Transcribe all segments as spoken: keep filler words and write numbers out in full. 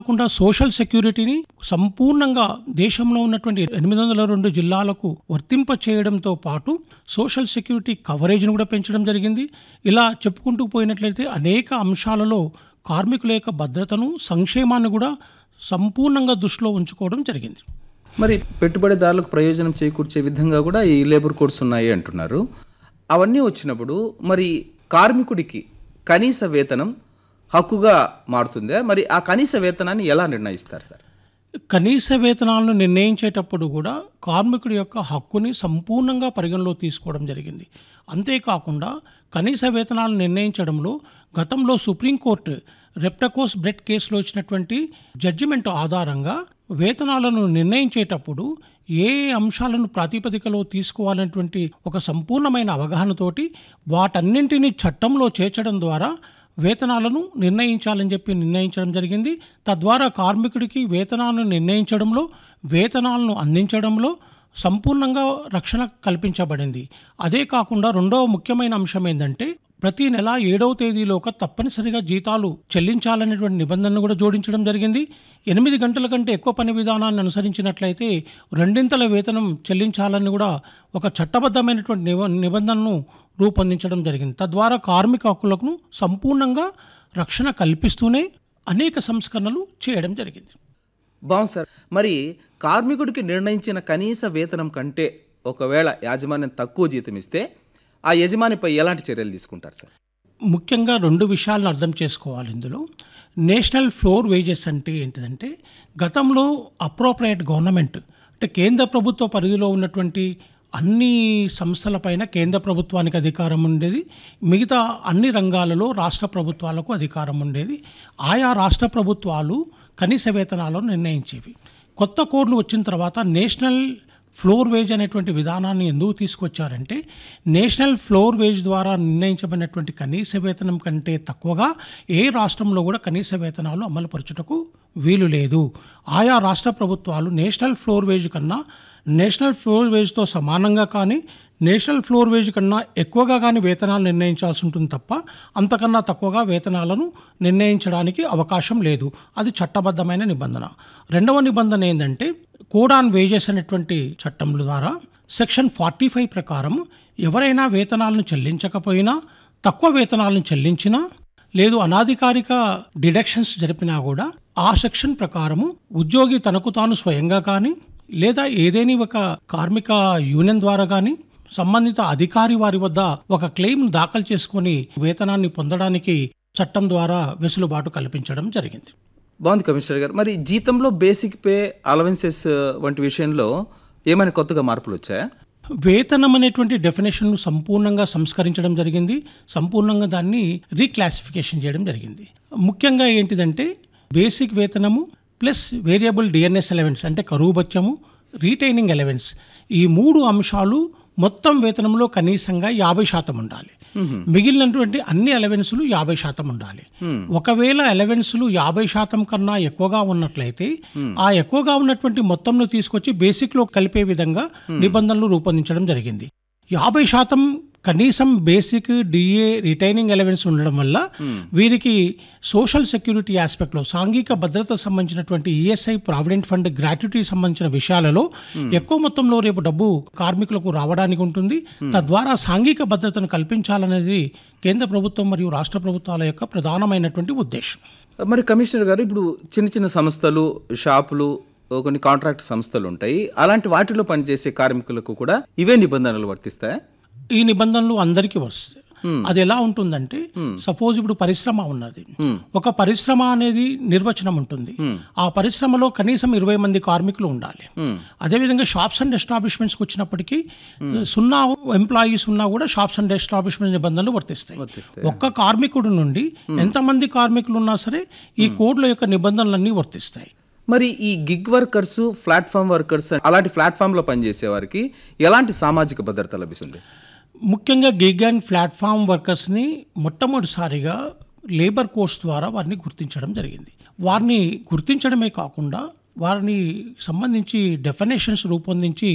కాకుండా సోషల్ సెక్యూరిటీని సంపూర్ణంగా దేశంలో ఉన్నటువంటి ఎనిమిది వందల రెండు జిల్లాలకు వర్తింప చేయడంతో పాటు సోషల్ సెక్యూరిటీ కవరేజ్ను కూడా పెంచడం జరిగింది. ఇలా చెప్పుకుంటూ పోయినట్లయితే అనేక అంశాలలో కార్మికుల యొక్క భద్రతను, సంక్షేమాన్ని కూడా సంపూర్ణంగా దృష్టిలో ఉంచుకోవడం జరిగింది. మరి పెట్టుబడిదారులకు ప్రయోజనం చేకూర్చే విధంగా కూడా ఈ లేబర్ కోడ్స్ ఉన్నాయి అంటున్నారు. అవన్నీ వచ్చినప్పుడు మరి కార్మికుడికి కనీస వేతనం హక్కుగా మారుతుందా? మరి ఆ కనీస వేతనాన్ని ఎలా నిర్ణయిస్తారు సార్? కనీస వేతనాలను నిర్ణయించేటప్పుడు కూడా కార్మికుడి యొక్క హక్కుని సంపూర్ణంగా పరిగణలో తీసుకోవడం జరిగింది. అంతేకాకుండా కనీస వేతనాలను నిర్ణయించడంలో గతంలో సుప్రీంకోర్టు రెప్టకోస్ బ్రెడ్ కేసులో వచ్చినటువంటి జడ్జిమెంట్ ఆధారంగా వేతనాలను నిర్ణయించేటప్పుడు ఏ అంశాలను ప్రాతిపదికలో తీసుకోవాలనేటువంటి ఒక సంపూర్ణమైన అవగాహనతోటి వాటన్నింటినీ చట్టంలో చేర్చడం ద్వారా వేతనాలను నిర్ణయించాలని చెప్పి నిర్ణయించడం జరిగింది. తద్వారా కార్మికుడికి వేతనాలను నిర్ణయించడంలో, వేతనాలను అందించడంలో సంపూర్ణంగా రక్షణ కల్పించబడింది. అదే కాకుండా రెండవ ముఖ్యమైన అంశం ఏంటంటే ప్రతి నెల ఏడవ తేదీలోక తప్పనిసరిగా జీతాలు చెల్లించాలనేటువంటి నిబంధనను కూడా జోడించడం జరిగింది. ఎనిమిది గంటల కంటే ఎక్కువ పని విధానాన్ని అనుసరించినట్లయితే రెండింతల వేతనం చెల్లించాలని కూడా ఒక చట్టబద్ధమైనటువంటి నిబ నిబంధనను రూపొందించడం జరిగింది. తద్వారా కార్మిక హక్కులకు సంపూర్ణంగా రక్షణ కల్పిస్తూనే అనేక సంస్కరణలు చేయడం జరిగింది. బాగుంది సార్. మరి కార్మికుడికి నిర్ణయించిన కనీస వేతనం కంటే ఒకవేళ యాజమాన్యం తక్కువ జీతం ఇస్తే ఆ యజమానిపై ఎలాంటి చర్యలు తీసుకుంటారు సార్? ముఖ్యంగా రెండు విషయాలను అర్థం చేసుకోవాలి ఇందులో. నేషనల్ ఫ్లోర్ వేజెస్ అంటే ఏంటిదంటే గతంలో అప్రోప్రియేట్ గవర్నమెంట్ అంటే కేంద్ర ప్రభుత్వ పరిధిలో ఉన్నటువంటి అన్ని సంస్థలపైన కేంద్ర ప్రభుత్వానికి అధికారం ఉండేది. మిగతా అన్ని రంగాలలో రాష్ట్ర ప్రభుత్వాలకు అధికారం ఉండేది. ఆయా రాష్ట్ర ప్రభుత్వాలు కనీస వేతనాలను నిర్ణయించేవి. కొత్త కోడ్లు వచ్చిన తర్వాత నేషనల్ ఫ్లోర్ వేజ్ అనేటువంటి విధానాన్ని ఎందుకు తీసుకొచ్చారంటే నేషనల్ ఫ్లోర్ వేజ్ ద్వారా నిర్ణయించబడినటువంటి కనీస వేతనం కంటే తక్కువగా ఏ రాష్ట్రంలో కూడా కనీస వేతనాలు అమలుపరచుటకు వీలు లేదు. ఆయా రాష్ట్ర ప్రభుత్వాలు నేషనల్ ఫ్లోర్ వేజ్ కన్నా నేషనల్ ఫ్లోర్ వేజ్తో సమానంగా కానీ నేషనల్ ఫ్లోర్ వేజ్ కన్నా ఎక్కువగా కానీ వేతనాలు నిర్ణయించాల్సి ఉంటుంది తప్ప అంతకన్నా తక్కువగా వేతనాలను నిర్ణయించడానికి అవకాశం లేదు. అది చట్టబద్ధమైన నిబంధన. రెండవ నిబంధన ఏంటంటే కోడ్ ఆన్ వేజెస్ అనేటువంటి చట్టం ద్వారా సెక్షన్ ఫార్టీ ఫైవ్ ప్రకారం ఎవరైనా వేతనాలను చెల్లించకపోయినా, తక్కువ వేతనాలను చెల్లించినా, లేదు అనాధికారిక డిడక్షన్స్ జరిపినా కూడా ఆ సెక్షన్ ప్రకారము ఉద్యోగి తనకు తాను స్వయంగా కానీ లేదా ఏదైనా ఒక కార్మిక యూనియన్ ద్వారా కానీ సంబంధిత అధికారి వారి వద్ద ఒక క్లెయిమ్ దాఖలు చేసుకొని వేతనాన్ని పొందడానికి చట్టం ద్వారా వెసులుబాటు కల్పించడం జరిగింది. బాగుంది కమిషనర్ గారు. మరి జీతంలో బేసిక్ పే, అలవెన్సెస్ వంటి విషయంలో ఏమైనా కొత్తగా మార్పులు వచ్చాయా? వేతనం అనేటువంటి డెఫినేషన్ను సంపూర్ణంగా సంస్కరించడం జరిగింది. సంపూర్ణంగా దాన్ని రీక్లాసిఫికేషన్ చేయడం జరిగింది. ముఖ్యంగా ఏంటిదంటే basic వేతనము plus variable DNS allowance అంటే కరువు భత్యము, రీటైనింగ్ అలవెన్స్, ఈ మూడు అంశాలు మొత్తం వేతనంలో కనీసంగా యాభై శాతం ఉండాలి. మిగిలినటువంటి అన్ని అలవెన్సులు యాభై శాతం ఉండాలి. ఒకవేళ అలవెన్సులు యాభై శాతం కన్నా ఎక్కువగా ఉన్నట్లయితే ఆ ఎక్కువగా ఉన్నటువంటి మొత్తంను తీసుకొచ్చి బేసిక్ లో కలిపే విధంగా నిబంధనలు రూపొందించడం జరిగింది. యాభై శాతం కనీసం బేసిక్, డిఏ, రిటైనింగ్ అలవెన్స్ ఉండడం వల్ల వీరికి సోషల్ సెక్యూరిటీ ఆస్పెక్ట్లో సాంఘిక భద్రత సంబంధించినటువంటి ఈఎస్ఐ, ప్రావిడెంట్ ఫండ్, గ్రాట్యుటీ సంబంధించిన విషయాలలో ఎక్కువ మొత్తంలో రేపు డబ్బు కార్మికులకు రావడానికి ఉంటుంది. తద్వారా సాంఘిక భద్రతను కల్పించాలనేది కేంద్ర ప్రభుత్వం మరియు రాష్ట్ర ప్రభుత్వాల యొక్క ప్రధానమైనటువంటి ఉద్దేశం. మరి కమిషనర్ గారు, ఇప్పుడు చిన్న చిన్న సంస్థలు, షాపులు, కొన్ని కాంట్రాక్ట్ సంస్థలు ఉంటాయి. అలాంటి వాటిలో పనిచేసే కార్మికులకు కూడా ఇవే నిబంధనలు వర్తిస్తాయి? ఈ నిబంధనలు అందరికీ వస్తాయి. అది ఎలా ఉంటుందంటే సపోజ్ ఇప్పుడు పరిశ్రమ ఉన్నది. ఒక పరిశ్రమ అనేది నిర్వచనం ఉంటుంది. ఆ పరిశ్రమలో కనీసం ఇరవై మంది కార్మికులు ఉండాలి. అదేవిధంగా షాప్స్ అండ్ ఎస్టాబ్లిష్మెంట్స్కి వచ్చినప్పటికీ సున్నా ఎంప్లాయీస్ ఉన్నా కూడా షాప్స్ అండ్ ఎస్టాబ్లిష్మెంట్ నిబంధనలు వర్తిస్తాయి. ఒక్క కార్మికుడు నుండి ఎంతమంది కార్మికులు ఉన్నా సరే ఈ కోడ్ల యొక్క నిబంధనలన్నీ వర్తిస్తాయి. మరి ఈ గిగ్ వర్కర్స్, ప్లాట్ఫామ్ వర్కర్స్, అలాంటి ప్లాట్ఫామ్లో పనిచేసే వారికి ఎలాంటి సామాజిక భద్రత లభిస్తుంది? ముఖ్యంగా గిగ్ అండ్ ప్లాట్ఫామ్ వర్కర్స్ని మొట్టమొదటిసారిగా లేబర్ కోడ్స్ ద్వారా వారిని గుర్తించడం జరిగింది. వారిని గుర్తించడమే కాకుండా వారిని సంబంధించి డెఫినేషన్స్ రూపొందించి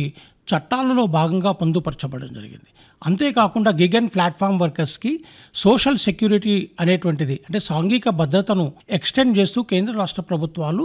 చట్టాలలో భాగంగా పొందుపరచబడడం జరిగింది. అంతేకాకుండా gig and platform వర్కర్స్కి social security అనేటువంటిది అంటే సాంఘిక భద్రతను ఎక్స్టెండ్ చేస్తూ కేంద్ర రాష్ట్ర ప్రభుత్వాలు